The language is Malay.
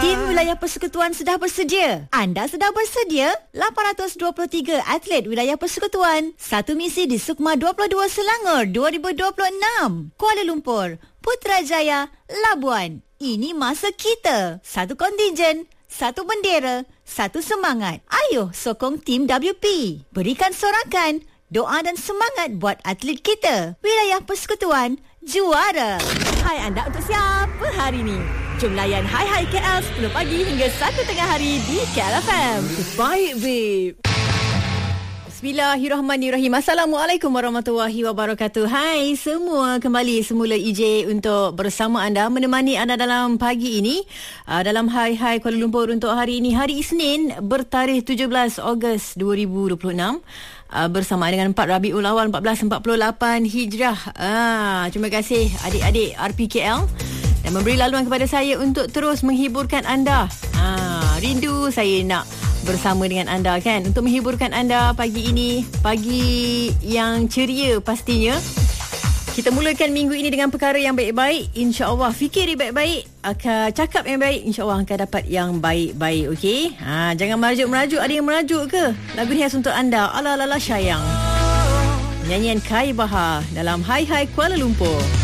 Tim Wilayah Persekutuan sudah bersedia. Anda sudah bersedia? 823 atlet Wilayah Persekutuan. Satu misi di Sukma 22 Selangor 2026. Kuala Lumpur, Putrajaya, Labuan. Ini masa kita. Satu kontingen, satu bendera, satu semangat. Ayo sokong tim WP. Berikan sorakan, doa dan semangat buat atlet kita. Wilayah Persekutuan juara. Hai anda untuk siapa hari ini? Jom layan Hai Hai KL 10 pagi hingga 1 tengah hari di KL FM. Baik, babe. Bismillahirrahmanirrahim. Assalamualaikum warahmatullahi wabarakatuh. Hai semua, kembali semula EJ untuk bersama anda, menemani anda dalam pagi ini, dalam Hai Hai Kuala Lumpur untuk hari ini, hari Isnin bertarikh 17 Ogos 2026. Bersama dengan 4 Rabiul Awal 1448 Hijrah. Terima kasih adik-adik RPKL dan memberi laluan kepada saya untuk terus menghiburkan anda. Rindu saya nak bersama dengan anda kan, untuk menghiburkan anda pagi ini, pagi yang ceria pastinya. Kita mulakan minggu ini dengan perkara yang baik-baik, insya-Allah. Fikir baik-baik, akan cakap yang baik, insya-Allah akan dapat yang baik-baik, okey? Jangan merajuk-merajuk. Ada yang merajuk ke? Lagu ni khas untuk anda. Ala-ala sayang. Nyanyian Kai Bahar dalam Hai Hai Kuala Lumpur.